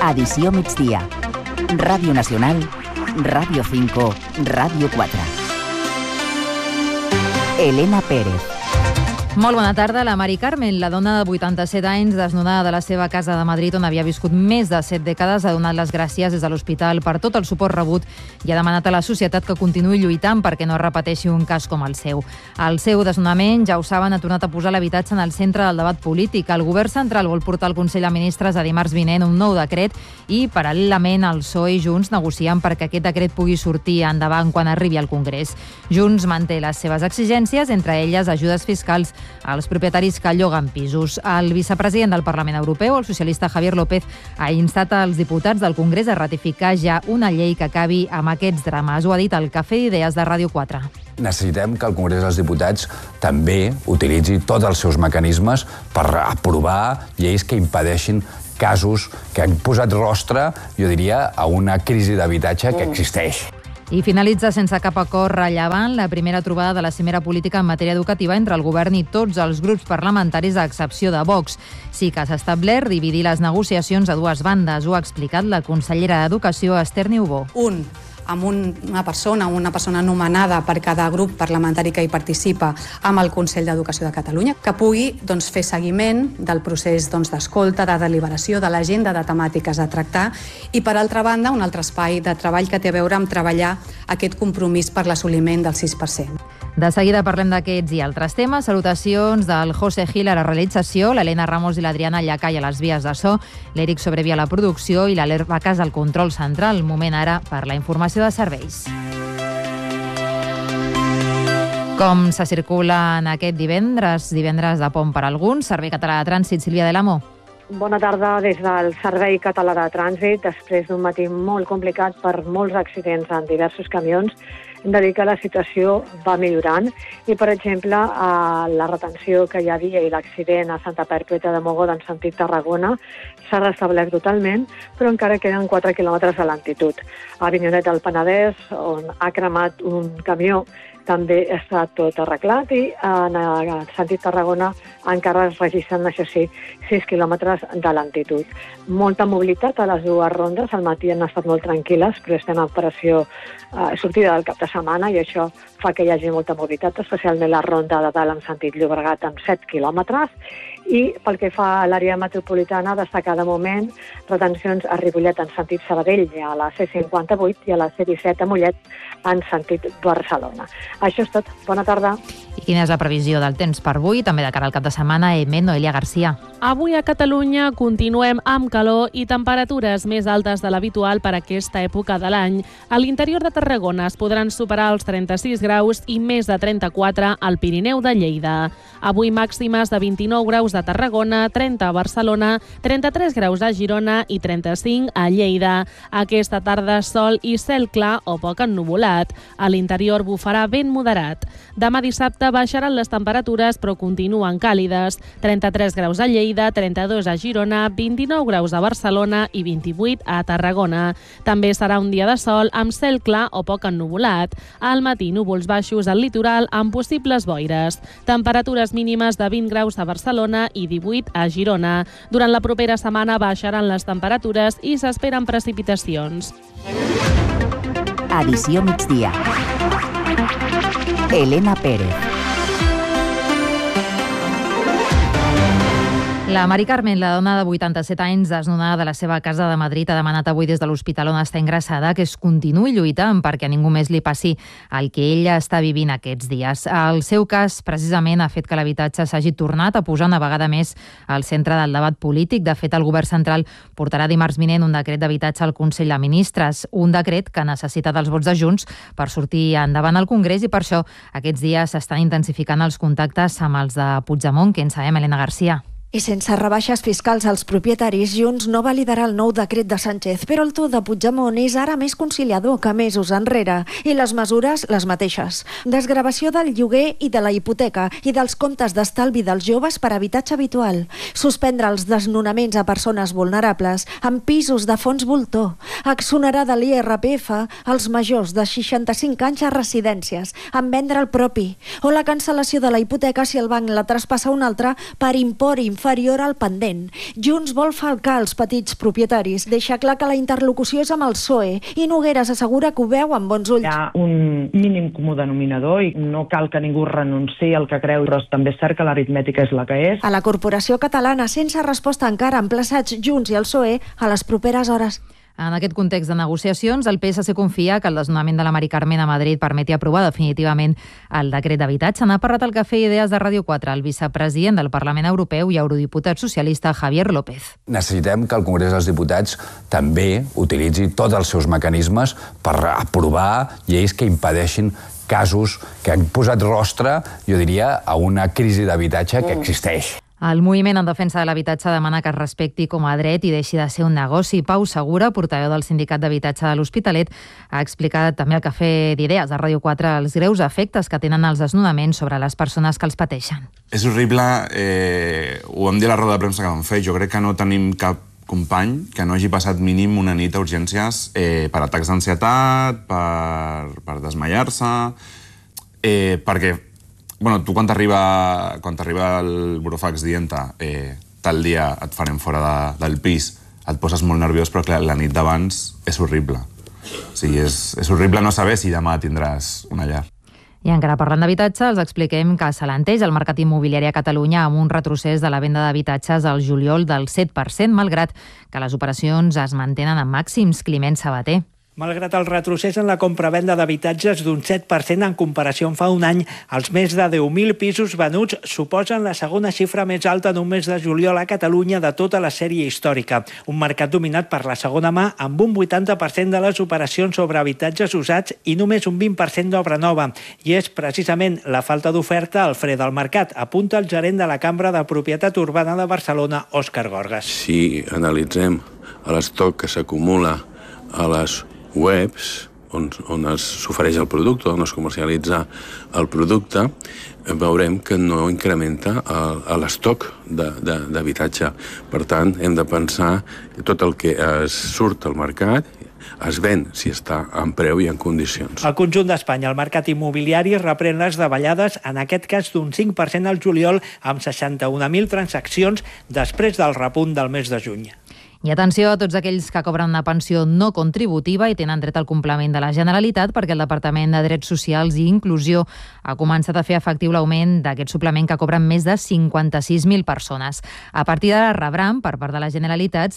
Edició migdia. Ràdio Nacional, Ràdio 5, Ràdio 4. Elena Pérez. Molt bona tarda. La Mari Carmen, la dona de 87 anys, desnonada de la seva casa de Madrid, on havia viscut més de 7 dècades, ha donat les gràcies des de l'hospital per tot el suport rebut i ha demanat a la societat que continuï lluitant perquè no es repeteixi un cas com el seu. El seu desnonament, ja ho saben, ha tornat a posar l'habitatge en el centre del debat polític. El govern central vol portar al Consell de Ministres a dimarts vinent un nou decret i, paral·lelament, el PSOE i Junts negocien perquè aquest decret pugui sortir endavant quan arribi al Congrés. Junts manté les seves exigències, entre elles ajudes fiscals als propietaris que lloguen pisos. El vicepresident del Parlament Europeu, el socialista Javier López, ha instat als diputats del Congrés a ratificar ja una llei que acabi amb aquests drames. Ho ha dit al Cafè d'Idees de Ràdio 4. Necessitem que el Congrés dels Diputats també utilitzi tots els seus mecanismes per aprovar lleis que impedeixin casos que han posat rostre, jo diria, a una crisi d'habitatge que existeix. I finalitza sense cap acord rellevant la primera trobada de la cimera política en matèria educativa entre el govern i tots els grups parlamentaris, a excepció de Vox. Sí que s'ha establert dividir les negociacions a dues bandes. Ho ha explicat la consellera d'Educació, Esther Niubó. Amb una persona nomenada per cada grup parlamentari que hi participa amb el Consell d'Educació de Catalunya, que pugui fer seguiment del procés d'escolta, de deliberació, de l'agenda de temàtiques a tractar i, per altra banda, un altre espai de treball que té a veure amb treballar aquest compromís per l'assoliment del 6%. De seguida parlem d'aquests i altres temes. Salutacions del José Gil a la realització, l'Helena Ramos i l'Adriana Llacai a les vies de so, l'Eric Sobrevi a la producció i l'Aler Bacas al control central. Moment ara per la informació de serveis. Com se circula en aquest divendres de pont per alguns? Servei Català de Trànsit, Sílvia de l'Amo. Bona tarda des del Servei Català de Trànsit. Després d'un matí molt complicat per molts accidents en diversos camions, hem de dir que la situació va millorant i, per exemple, la retenció que hi havia i l'accident a Santa Perpètua de Mogoda en sentit Tarragona s'ha restablert totalment, però encara queden 4 quilòmetres de lentitud. A Avinyonet del Penedès, on ha cremat un camió, també està tot arreglat i en el sentit Tarragona encara es registren, això sí, 6 quilòmetres de lentitud. Molta mobilitat a les dues rondes, al matí han estat molt tranquil·les, però estem en operació sortida del cap de setmana i això fa que hi hagi molta mobilitat, especialment la ronda de dalt en sentit Llobregat amb 7 quilòmetres. I pel que fa a l'àrea metropolitana, destacar de moment retencions a Ripollet en sentit Sabadell, a la C58 i a la C17 a Mollet en sentit Barcelona. Això és tot. Bona tarda. I quina és la previsió del temps per avui, també de cara al cap de setmana? Noelia Garcia. Avui a Catalunya continuem amb calor i temperatures més altes de l'habitual per aquesta època de l'any. A l'interior de Tarragona es podran superar els 36 graus i més de 34 al Pirineu de Lleida. Avui màximes de 29 graus de Tarragona, 30 a Barcelona, 33 graus a Girona i 35 a Lleida. Aquesta tarda sol i cel clar o poc ennuvolat. A l'interior bufarà vent moderat. Demà dissabte baixaran les temperatures però continuen càlides. 33 graus a Lleida, 32 a Girona, 29 graus a Barcelona i 28 a Tarragona. També serà un dia de sol amb cel clar o poc ennuvolat. Al matí núvols baixos al litoral amb possibles boires. Temperatures mínimes de 20 graus a Barcelona i 18 a Girona. Durant la propera setmana baixaran les temperatures i s'esperen precipitacions. Edició migdia. Elena Pérez. La Mari Carmen, la dona de 87 anys desnonada de la seva casa de Madrid, ha demanat avui des de l'hospital on està ingressada que es continuï lluitant perquè a ningú més li passi el que ella està vivint aquests dies. El seu cas, precisament, ha fet que l'habitatge s'hagi tornat a posar una vegada més al centre del debat polític. De fet, el govern central portarà dimarts vinent un decret d'habitatge al Consell de Ministres, un decret que necessita dels vots de Junts per sortir endavant al Congrés i per això aquests dies s'estan intensificant els contactes amb els de Puigdemont. Què en sabem, Elena Garcia? I sense rebaixes fiscals als propietaris, Junts no validarà el nou decret de Sánchez, però el to de Puigdemont és ara més conciliador que mesos enrere, i les mesures les mateixes. Desgravació del lloguer i de la hipoteca i dels comptes d'estalvi dels joves per habitatge habitual. Suspendre els desnonaments a persones vulnerables amb pisos de fons voltor. Exonerar de l'IRPF als majors de 65 anys a residències, amb vendre el propi. O la cancel·lació de la hipoteca si el banc la traspassa a un altre per import inferior inferior al pendent. Junts vol falcar els petits propietaris. Deixa clar que la interlocució és amb el PSOE i Nogueras assegura que ho veu amb bons ulls. Hi ha un mínim comú denominador i no cal que ningú renunciï al que creu, però també és cert que l'aritmètica és la que és. A la corporació catalana, sense resposta encara, emplaçats Junts i el PSOE a les properes hores. En aquest context de negociacions, el PSC confia que el desnonament de la Mari Carmen a Madrid permeti aprovar definitivament el decret d'habitatge. N'ha parlat al Cafè Idees de Ràdio 4 el vicepresident del Parlament Europeu i eurodiputat socialista Javier López. Necessitem que el Congrés dels Diputats també utilitzi tots els seus mecanismes per aprovar lleis que impedeixin casos que han posat rostre, jo diria, a una crisi d'habitatge que existeix. El moviment en defensa de l'habitatge demana que es respecti com a dret i deixi de ser un negoci. Pau Segura, portaveu del Sindicat d'Habitatge de l'Hospitalet, ha explicat també al Cafè d'Idees de Ràdio 4 els greus efectes que tenen els desnonaments sobre les persones que els pateixen. És horrible, ho vam dir a la roda de premsa que vam fer, jo crec que no tenim cap company que no hagi passat mínim una nit a urgències per atacs d'ansietat, per desmaiar-se, perquè tu quan t'arriba el burofax dient-te tal dia et farem fora del pis, et poses molt nerviós, però clar, la nit d'abans és horrible. O sigui, és horrible no saber si demà tindràs una llar. I encara parlant d'habitatge, els expliquem que s'alenteix el mercat immobiliari a Catalunya amb un retrocés de la venda d'habitatges al juliol del 7%, malgrat que les operacions es mantenen en màxims. Climent Sabater. Malgrat el retrocés en la compra-venda d'habitatges d'un 7% en comparació amb fa un any, els més de 10.000 pisos venuts suposen la segona xifra més alta en un mes de juliol a Catalunya de tota la sèrie històrica. Un mercat dominat per la segona mà, amb un 80% de les operacions sobre habitatges usats i només un 20% d'obra nova. I és precisament la falta d'oferta el fre del mercat, apunta el gerent de la Cambra de Propietat Urbana de Barcelona, Òscar Gorgas. Si analitzem l'estoc que s'acumula a les webs on s'ofereix el producte, on es comercialitza el producte, veurem que no incrementa l'estoc d'habitatge. Per tant, hem de pensar que tot el que surt al mercat es ven si està en preu i en condicions. Al conjunt d'Espanya, el mercat immobiliari reprèn les davallades, en aquest cas d'un 5% al juliol, amb 61.000 transaccions després del repunt del mes de juny. I atenció a tots aquells que cobren una pensió no contributiva i tenen dret al complement de la Generalitat, perquè el Departament de Drets Socials i Inclusió ha començat a fer efectiu l'augment d'aquest suplement que cobren més de 56.000 persones. A partir d'ara rebran, per part de la Generalitat,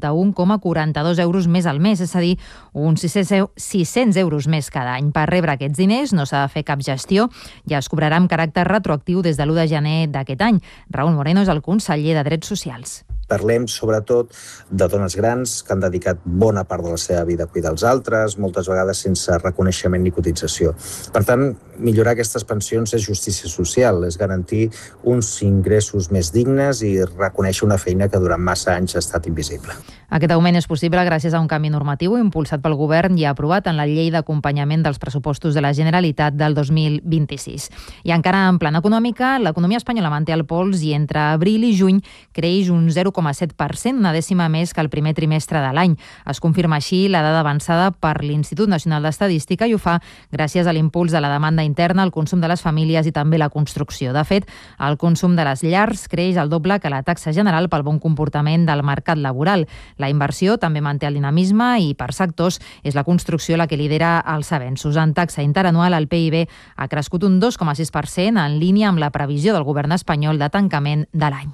51,42 euros més al mes, és a dir, uns 600 euros més cada any. Per rebre aquests diners no s'ha de fer cap gestió i es cobrarà amb caràcter retroactiu des de l'1 de gener d'aquest any. Raúl Moreno és el conseller de Drets Socials. Parlem, sobretot, de dones grans que han dedicat bona part de la seva vida a cuidar els altres, moltes vegades sense reconeixement ni cotització. Per tant, millorar aquestes pensions és justícia social, és garantir uns ingressos més dignes i reconèixer una feina que durant massa anys ha estat invisible. Aquest augment és possible gràcies a un canvi normatiu impulsat pel Govern i aprovat en la Llei d'acompanyament dels pressupostos de la Generalitat del 2026. I encara en plan econòmica, l'economia espanyola manté el pols i entre abril i juny creix un 0,7%, una dècima més que el primer trimestre de l'any. Es confirma així la dada avançada per l'Institut Nacional d'Estadística i ho fa gràcies a l'impuls de la demanda interna, el consum de les famílies i també la construcció. De fet, el consum de les llars creix al doble que la taxa general pel bon comportament del mercat laboral. La inversió també manté el dinamisme i per sectors és la construcció la que lidera els avenços. En taxa interanual, el PIB ha crescut un 2,6% en línia amb la previsió del govern espanyol de tancament de l'any.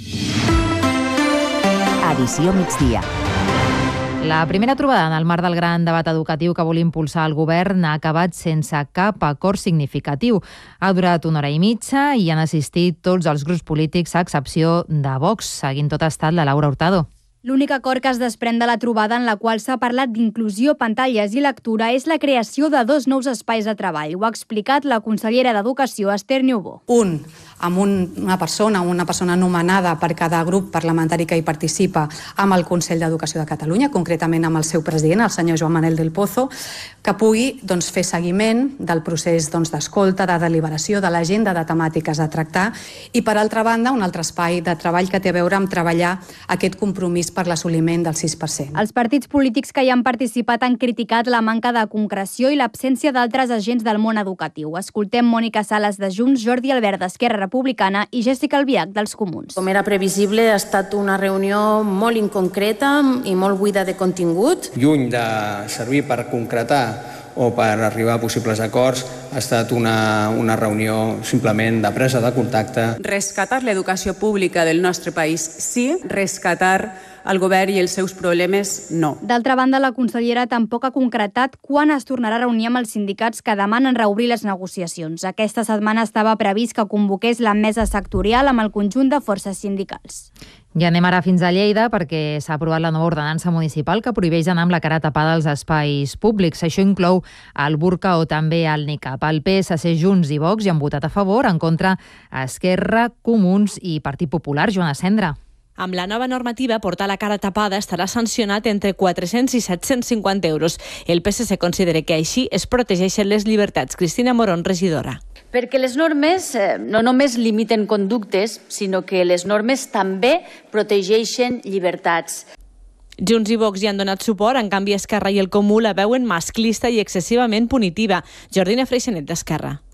Edició migdia. La primera trobada en el marc del gran debat educatiu que vol impulsar el govern ha acabat sense cap acord significatiu. Ha durat una hora i mitja i han assistit tots els grups polítics a excepció de Vox. Seguint tot ha estat la Laura Hurtado. L'únic acord que es desprèn de la trobada en la qual s'ha parlat d'inclusió, pantalles i lectura és la creació de 2 nous espais de treball. Ho ha explicat la consellera d'Educació, Esther Niubó. Un amb una persona nomenada per cada grup parlamentari que hi participa amb el Consell d'Educació de Catalunya, concretament amb el seu president, el senyor Joan Manel del Pozo, que pugui fer seguiment del procés d'escolta, de deliberació, de l'agenda de temàtiques a tractar i, per altra banda, un altre espai de treball que té a veure amb treballar aquest compromís per l'assoliment del 6%. Els partits polítics que hi han participat han criticat la manca de concreció i l'absència d'altres agents del món educatiu. Escoltem Mònica Sales de Junts, Jordi Albert d'Esquerra Republicana i Jessica Albiach dels Comuns. Com era previsible, ha estat una reunió molt inconcreta i molt buida de contingut. Lluny de servir per concretar o per arribar a possibles acords, ha estat una reunió simplement de presa de contacte. Rescatar l'educació pública del nostre país, sí. Rescatar el govern i els seus problemes, no. D'altra banda, la consellera tampoc ha concretat quan es tornarà a reunir amb els sindicats que demanen reobrir les negociacions. Aquesta setmana estava previst que convoqués la mesa sectorial amb el conjunt de forces sindicals. I anem ara fins a Lleida perquè s'ha aprovat la nova ordenança municipal que prohibeix anar amb la cara tapada als espais públics. Això inclou el burca o també el niqab. El PSC, Junts i Vox hi han votat a favor, en contra Esquerra, Comuns i Partit Popular. Joana Cendra. Amb la nova normativa, portar la cara tapada estarà sancionat entre 400 i 750 euros. El PSC considera que així es protegeixen les llibertats. Cristina Morón, regidora. Perquè les normes no només limiten conductes, sinó que les normes també protegeixen llibertats. Junts i Vox hi han donat suport, en canvi Esquerra i el Comú la veuen masclista i excessivament punitiva. Jordina Freixenet, d'Esquerra.